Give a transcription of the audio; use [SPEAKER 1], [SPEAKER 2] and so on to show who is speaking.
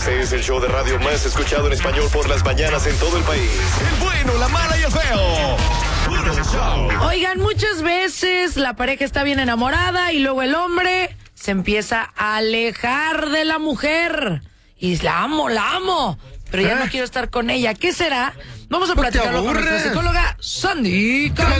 [SPEAKER 1] Este es el show de radio más escuchado en español por las mañanas en todo el país. El bueno, la mala y el feo. Puro show.
[SPEAKER 2] Oigan, muchas veces la pareja está bien enamorada y luego el hombre se empieza a alejar de la mujer. Y la amo, pero ya no quiero estar con ella. ¿Qué será? Vamos a platicarlo con nuestra psicóloga Sandy Caldera.